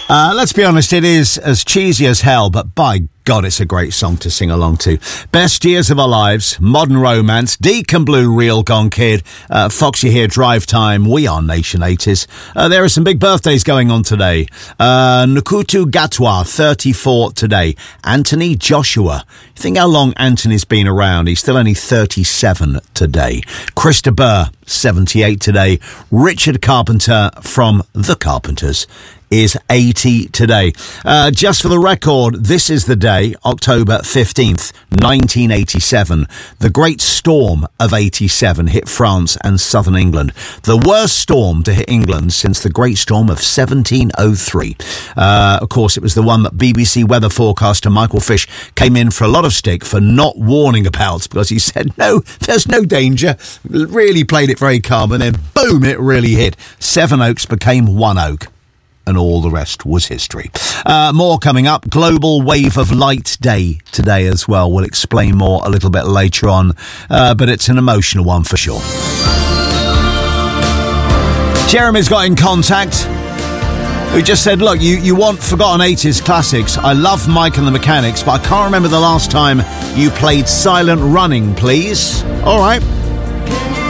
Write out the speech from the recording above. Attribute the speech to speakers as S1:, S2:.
S1: Let's be honest, it is as cheesy as hell, but by God, it's a great song to sing along to. Best Years of Our Lives, Modern Romance, Deacon Blue, Real Gone Kid, Fox You Hear, Drive Time, We Are Nation 80s. There are some big birthdays going on today. Nkutu Gatwa, 34 today. Anthony Joshua. You think how long Anthony's been around? He's still only 37 today. Krista Burr, 78 today. Richard Carpenter from The Carpenters is 80 today. Just for the record, this is the day, October 15th, 1987. The Great Storm of 87 hit France and southern England. The worst storm to hit England since the Great Storm of 1703. Of course, it was the one that BBC weather forecaster Michael Fish came in for a lot of stick for not warning about, because he said, no, there's no danger. Really played it very calm, and then boom, it really hit. Sevenoaks became One Oak. And all the rest was history. More coming up. Global Wave of Light Day today as well. We'll explain more a little bit later on. But it's an emotional one for sure. Jeremy's got in contact. Who just said, look, you want forgotten 80s classics. I love Mike and the Mechanics, but I can't remember the last time you played Silent Running, please. All right.